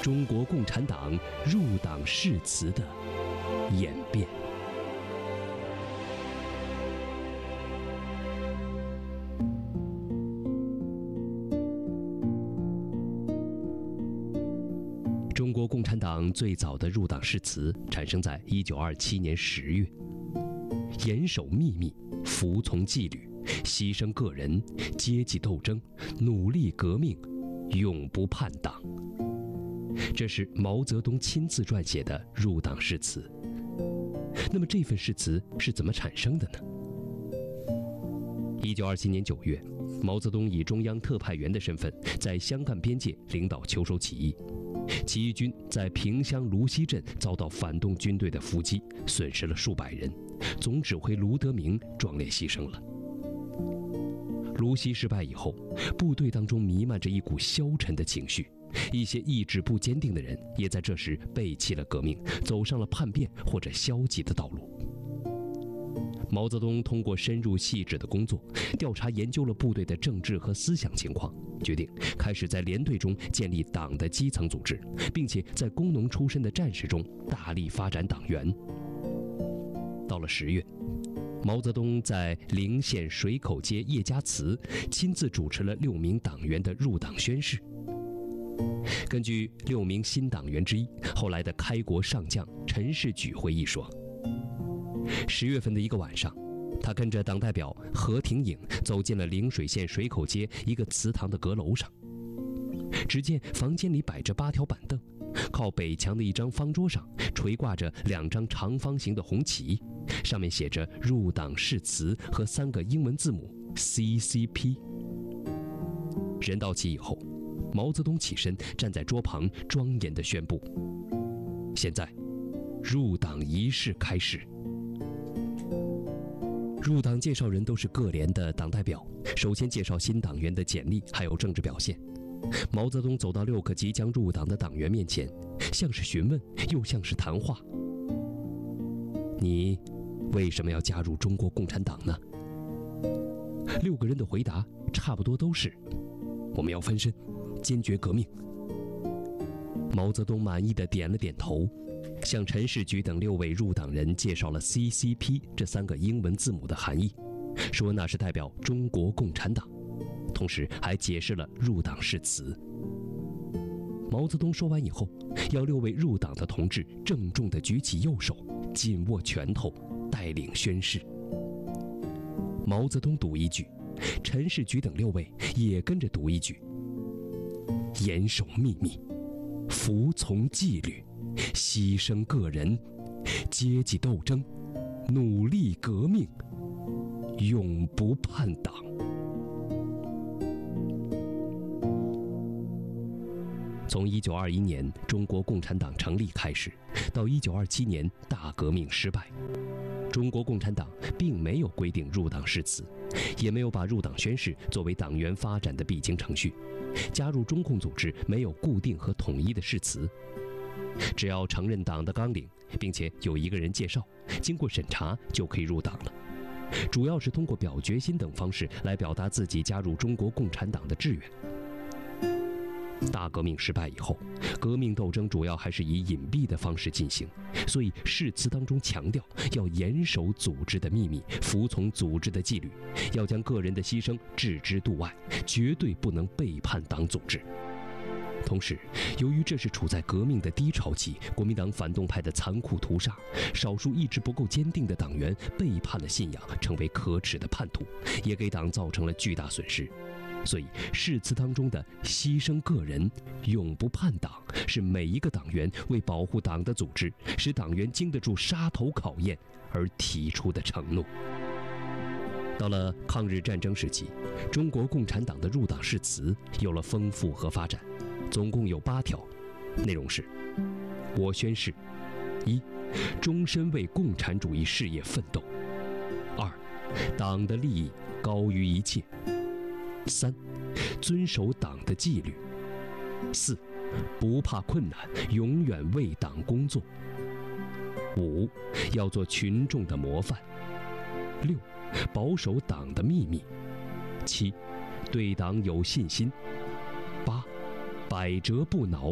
中国共产党入党誓词的演变。中国共产党最早的入党誓词产生在1927年10月，严守秘密，服从纪律，牺牲个人，阶级斗争，努力革命，永不叛党。这是毛泽东亲自撰写的入党誓词。那么这份誓词是怎么产生的呢？1927年9月，毛泽东以中央特派员的身份在湘赣边界领导秋收起义，起义军在萍乡芦溪镇遭到反动军队的伏击，损失了数百人，总指挥卢德铭壮烈牺牲了。芦溪失败以后，部队当中弥漫着一股消沉的情绪，一些意志不坚定的人也在这时背弃了革命，走上了叛变或者消极的道路。毛泽东通过深入细致的工作，调查研究了部队的政治和思想情况，决定开始在连队中建立党的基层组织，并且在工农出身的战士中大力发展党员。到了10月，毛泽东在陵县水口街叶家祠亲自主持了6名党员的入党宣誓。根据6名新党员之一，后来的开国上将陈士举回忆说，10月份的一个晚上，他跟着党代表何廷颖走进了陵水县水口街一个祠堂的阁楼上，只见房间里摆着8条板凳，靠北墙的一张方桌上垂挂着2张长方形的红旗，上面写着入党誓词和3个英文字母 CCP。 人到齐以后，毛泽东起身站在桌旁，庄严地宣布：现在入党仪式开始。入党介绍人都是各连的党代表，首先介绍新党员的简历还有政治表现。毛泽东走到6个即将入党的党员面前，像是询问又像是谈话：你为什么要加入中国共产党呢？6个人的回答差不多都是：我们要翻身，坚决革命。毛泽东满意地点了点头，向陈士举等6位入党人介绍了 CCP 这3个英文字母的含义，说那是代表中国共产党，同时还解释了入党誓词。毛泽东说完以后，要6位入党的同志郑重地举起右手，紧握拳头，带领宣誓。毛泽东读一句，陈士举等6位也跟着读一句：严守秘密，服从纪律，牺牲个人，阶级斗争，努力革命，永不叛党。从1921年中国共产党成立开始，到1927年大革命失败，中国共产党并没有规定入党誓词，也没有把入党宣誓作为党员发展的必经程序。加入中共组织没有固定和统一的誓词，只要承认党的纲领，并且有一个人介绍，经过审查就可以入党了。主要是通过表决心等方式来表达自己加入中国共产党的志愿。大革命失败以后，革命斗争主要还是以隐蔽的方式进行，所以誓词当中强调要严守组织的秘密，服从组织的纪律，要将个人的牺牲置之度外，绝对不能背叛党组织。同时，由于这是处在革命的低潮期，国民党反动派的残酷屠杀，少数意志不够坚定的党员背叛了信仰，成为可耻的叛徒，也给党造成了巨大损失。所以誓词当中的牺牲个人，永不叛党，是每一个党员为保护党的组织，使党员经得住杀头考验而提出的承诺。到了抗日战争时期，中国共产党的入党誓词有了丰富和发展，总共有8条，内容是：我宣誓：1. 终身为共产主义事业奋斗； 2. 党的利益高于一切； 3. 遵守党的纪律； 4. 不怕困难，永远为党工作； 5. 要做群众的模范； 6. 保守党的秘密； 7. 对党有信心； 8. 百折不挠，